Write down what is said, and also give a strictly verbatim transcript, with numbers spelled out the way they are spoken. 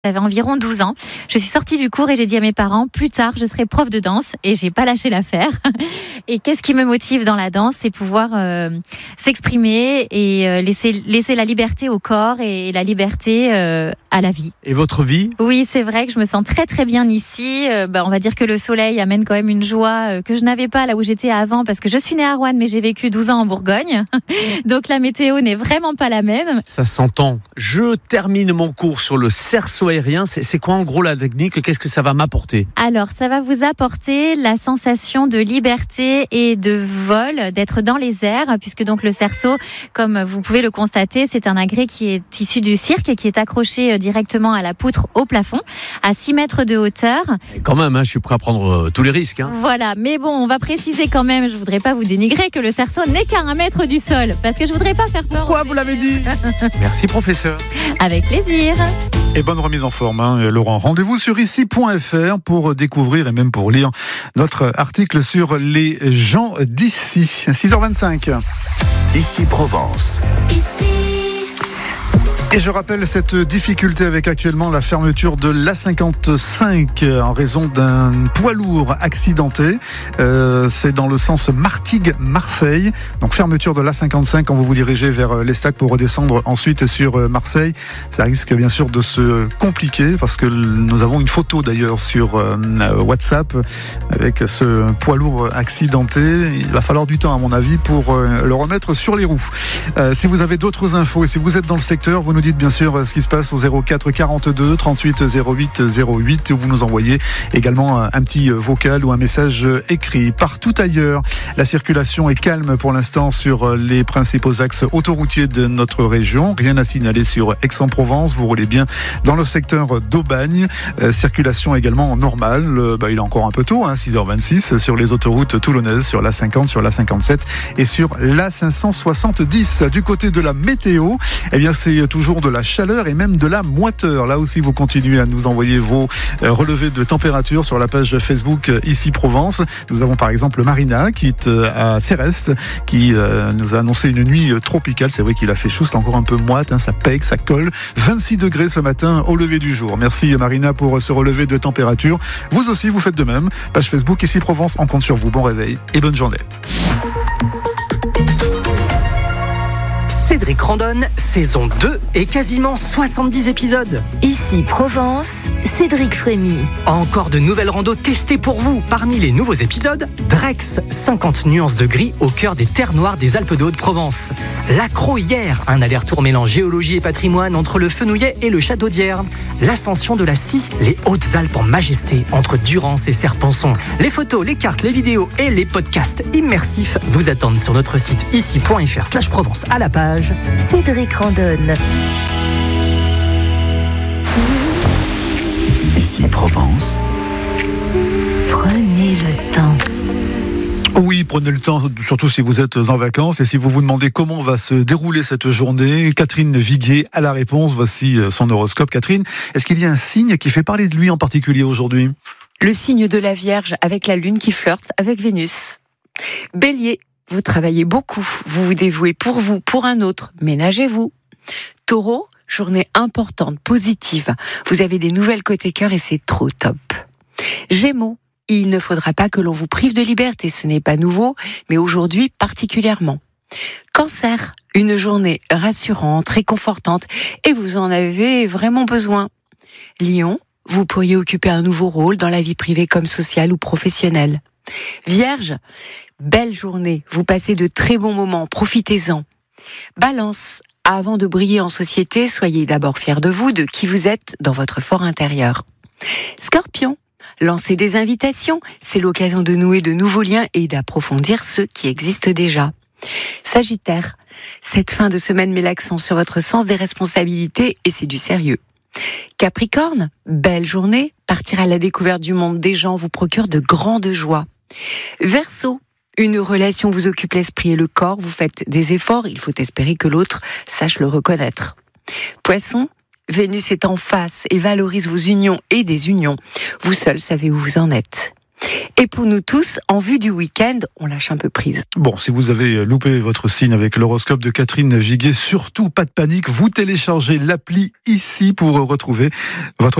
J'avais environ douze ans. Je suis sortie du cours et j'ai dit à mes parents, plus tard, je serai prof de danse, et j'ai pas lâché l'affaire. Et qu'est-ce qui me motive dans la danse? C'est pouvoir euh, s'exprimer et euh, laisser, laisser la liberté au corps et la liberté euh, à la vie. Et votre vie? Oui, c'est vrai que je me sens très très bien ici. Euh, bah, on va dire que le soleil amène quand même une joie euh, que je n'avais pas là où j'étais avant, parce que je suis née à Roanne, mais j'ai vécu douze ans en Bourgogne. Donc la météo n'est vraiment pas la même. Ça s'entend. Je termine mon cours sur le cerceau aérien. C'est, c'est quoi en gros la technique? Qu'est-ce que ça va m'apporter? Alors, ça va vous apporter la sensation de liberté et de vol, d'être dans les airs, puisque donc le cerceau, comme vous pouvez le constater, c'est un agrès qui est issu du cirque et qui est accroché directement à la poutre au plafond, à six mètres de hauteur. Et quand même, hein, je suis prêt à prendre euh, tous les risques. Hein. Voilà, mais bon, on va préciser quand même, je voudrais pas vous dénigrer, que le cerceau n'est qu'à un mètre du sol, parce que je voudrais pas faire peur. Pourquoi vous l'avez dit? Merci professeur. Avec plaisir. Et bonne remise en forme, hein, Laurent. Rendez-vous sur ici point f r pour découvrir et même pour lire notre article sur les gens d'ici. six heures vingt-cinq. Ici Provence. Ici. Et je rappelle cette difficulté avec actuellement la fermeture de l'A cinquante-cinq en raison d'un poids lourd accidenté. Euh, c'est dans le sens Martigues-Marseille. Donc fermeture de l'A cinquante-cinq quand vous vous dirigez vers l'Estac pour redescendre ensuite sur Marseille. Ça risque bien sûr de se compliquer parce que nous avons une photo d'ailleurs sur euh, WhatsApp avec ce poids lourd accidenté. Il va falloir du temps à mon avis pour euh, le remettre sur les roues. Euh, si vous avez d'autres infos et si vous êtes dans le secteur, vous nous dites bien sûr ce qui se passe au zéro quatre quarante-deux trente-huit zéro huit zéro huit. Vous nous envoyez également un petit vocal ou un message écrit. Partout ailleurs, la circulation est calme pour l'instant sur les principaux axes autoroutiers de notre région. Rien à signaler sur Aix-en-Provence. Vous roulez bien dans le secteur d'Aubagne. Euh, circulation également normale. Euh, bah, il est encore un peu tôt, hein, six heures vingt-six, sur les autoroutes toulonnaises, sur l'A cinquante, sur l'A cinquante-sept et sur l'A cinq cent soixante-dix. Du côté de la météo, eh bien c'est toujours de la chaleur et même de la moiteur. Là aussi, vous continuez à nous envoyer vos relevés de température sur la page Facebook Ici Provence. Nous avons par exemple Marina qui est à Céreste, qui nous a annoncé une nuit tropicale. C'est vrai qu'il a fait chaud, c'est encore un peu moite, hein, ça pègue, ça colle. vingt-six degrés ce matin au lever du jour. Merci Marina pour ce relevé de température. Vous aussi, vous faites de même. Page Facebook Ici Provence, on compte sur vous. Bon réveil et bonne journée. Cédric Randonne, saison deux et quasiment soixante-dix épisodes. Ici Provence, Cédric Frémy. Encore de nouvelles randos testées pour vous. Parmi les nouveaux épisodes, Drex, cinquante nuances de gris au cœur des terres noires des Alpes de Haute-Provence. L'Accro hier, un aller-retour mêlant géologie et patrimoine entre le Fenouillet et le Château d'Hyères. L'ascension de la Scie, les Hautes-Alpes en majesté entre Durance et Serponçon. Les photos, les cartes, les vidéos et les podcasts immersifs vous attendent sur notre site ici point f r slash Provence à la page Cédric Randonne. Ici Provence. Prenez le temps. Oui, prenez le temps, surtout si vous êtes en vacances et si vous vous demandez comment va se dérouler cette journée. Catherine Viguier a la réponse. Voici son horoscope. Catherine, est-ce qu'il y a un signe qui fait parler de lui en particulier aujourd'hui? Le signe de la Vierge avec la Lune qui flirte avec Vénus. Bélier, vous travaillez beaucoup, vous vous dévouez pour vous, pour un autre, ménagez-vous. Taureau, journée importante, positive. Vous avez des nouvelles côté cœur et c'est trop top. Gémeaux, il ne faudra pas que l'on vous prive de liberté, ce n'est pas nouveau, mais aujourd'hui particulièrement. Cancer, une journée rassurante, réconfortante, et vous en avez vraiment besoin. Lion, vous pourriez occuper un nouveau rôle dans la vie privée comme sociale ou professionnelle. Vierge, belle journée, vous passez de très bons moments, profitez-en. Balance, avant de briller en société, soyez d'abord fiers de vous, de qui vous êtes dans votre fort intérieur. Scorpion, lancez des invitations, c'est l'occasion de nouer de nouveaux liens et d'approfondir ceux qui existent déjà. Sagittaire, cette fin de semaine met l'accent sur votre sens des responsabilités et c'est du sérieux. Capricorne, belle journée, partir à la découverte du monde des gens vous procure de grandes joies. Verseau, une relation vous occupe l'esprit et le corps, vous faites des efforts, il faut espérer que l'autre sache le reconnaître. Poisson, Vénus est en face et valorise vos unions et désunions. Vous seul savez où vous en êtes. Et pour nous tous, en vue du week-end, on lâche un peu prise. Bon, si vous avez loupé votre signe avec l'horoscope de Catherine Giguet, surtout pas de panique, vous téléchargez l'appli ici pour retrouver votre